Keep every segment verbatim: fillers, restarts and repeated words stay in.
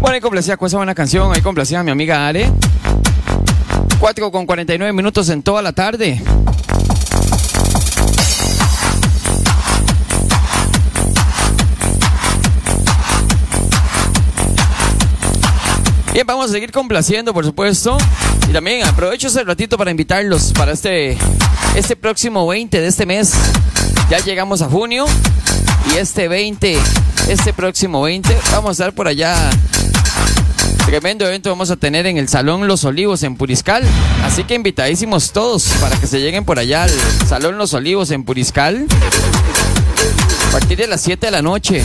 Bueno, ahí complacía con esa buena canción, ahí complacía a mi amiga Ale. cuatro con cuarenta y nueve minutos en toda la tarde. Bien, vamos a seguir complaciendo, por supuesto. Y también aprovecho ese ratito para invitarlos para este, este próximo veinte de este mes. Ya llegamos a junio. Y este veinte, este próximo veinte, vamos a estar por allá. Tremendo evento vamos a tener en el Salón Los Olivos en Puriscal. Así que invitadísimos todos para que se lleguen por allá al Salón Los Olivos en Puriscal. A partir de las siete de la noche.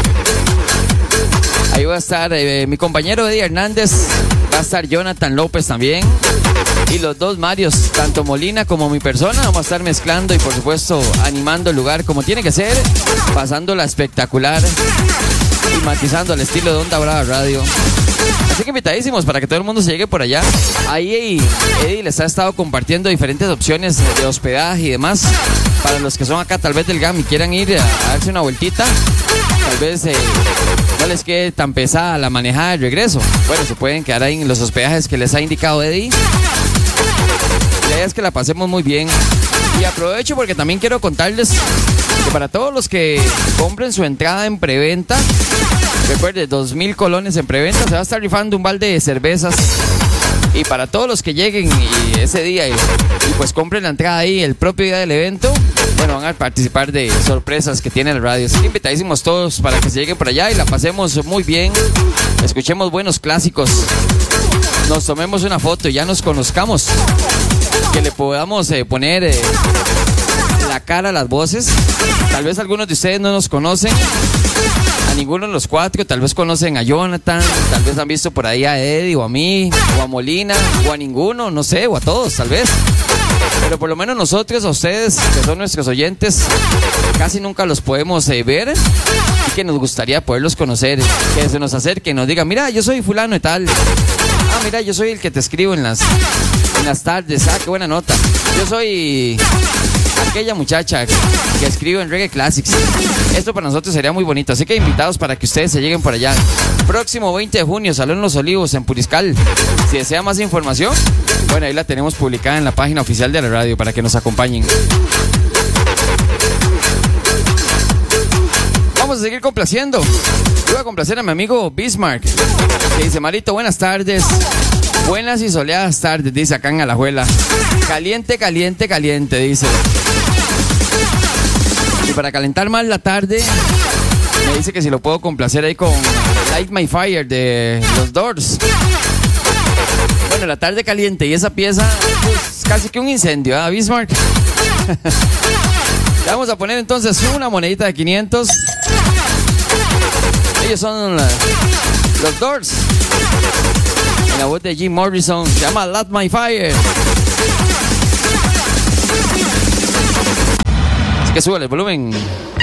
Ahí va a estar eh, mi compañero Eddie Hernández. Va a estar Jonathan López también. Y los dos Marios, tanto Molina como mi persona, vamos a estar mezclando y por supuesto animando el lugar como tiene que ser. Pasándola espectacular. Y matizando al estilo de Onda Brava Radio. Así que invitadísimos para que todo el mundo se llegue por allá. Ahí Eddie les ha estado compartiendo diferentes opciones de hospedaje y demás. Para los que son acá tal vez del G A M y quieran ir a, a darse una vueltita. Tal vez eh, no les quede tan pesada la manejada de regreso. Bueno, se pueden quedar ahí en los hospedajes que les ha indicado Eddie. La idea es que la pasemos muy bien. Y aprovecho porque también quiero contarles que para todos los que compren su entrada en preventa, recuerde, dos mil colones en preventa, se va a estar rifando un balde de cervezas. Y para todos los que lleguen y ese día y, y pues compren la entrada ahí el propio día del evento, bueno, van a participar de sorpresas que tiene el radio. Así que invitadísimos todos para que se lleguen por allá y la pasemos muy bien. Escuchemos buenos clásicos. Nos tomemos una foto y ya nos conozcamos. Que le podamos eh, poner eh, la cara a las voces. Tal vez algunos de ustedes no nos conocen. A ninguno de los cuatro, tal vez conocen a Jonathan, tal vez han visto por ahí a Eddie o a mí, o a Molina, o a ninguno, no sé, o a todos, tal vez. Pero por lo menos nosotros, a ustedes, que son nuestros oyentes, casi nunca los podemos eh, ver y que nos gustaría poderlos conocer, que se nos acerquen, nos digan, mira, yo soy fulano y tal. Ah, mira, yo soy el que te escribo en las, en las tardes, ah, qué buena nota. Yo soy aquella muchacha que escribe en Reggae Classics. Esto para nosotros sería muy bonito, así que invitados para que ustedes se lleguen por allá. Próximo veinte de junio, Salón Los Olivos en Puriscal. Si desea más información, bueno, ahí la tenemos publicada en la página oficial de la radio para que nos acompañen. Vamos a seguir complaciendo. Yo voy a complacer a mi amigo Bismarck, que dice, Marito, buenas tardes. Buenas y soleadas tardes, dice acá en Alajuela. Caliente, caliente, caliente, dice. Y para calentar más la tarde, me dice que si lo puedo complacer ahí con Light My Fire de los Doors. Bueno, la tarde caliente y esa pieza, pues casi que un incendio, ¿eh, Bismarck? Le vamos a poner entonces una monedita de quinientos. Ellos son uh, los Doors. En la voz de Jim Morrison, se llama Light My Fire. Así que súbale el volumen.